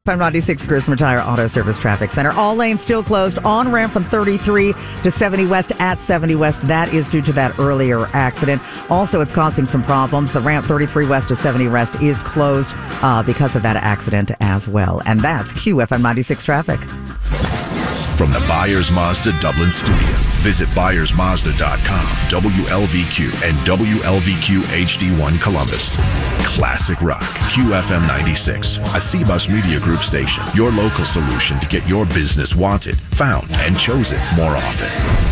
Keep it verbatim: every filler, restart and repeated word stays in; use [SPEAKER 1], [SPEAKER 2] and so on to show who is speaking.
[SPEAKER 1] I'm ninety-six Grismer Tire Auto Service Traffic Center. All lanes still closed on ramp from thirty-three to seventy West at seventy West. That is due to that earlier accident. Also, it's causing some problems. The ramp thirty-three West to seventy West is closed uh, because of that accident as well. And that's Q F M ninety-six traffic.
[SPEAKER 2] From the Byers Mazda Dublin studio, visit Byers Mazda dot com, W L V Q, and W L V Q H D one Columbus. Classic rock, Q F M ninety-six, a C-Bus Media Group station. Your local solution to get your business wanted, found, and chosen more often.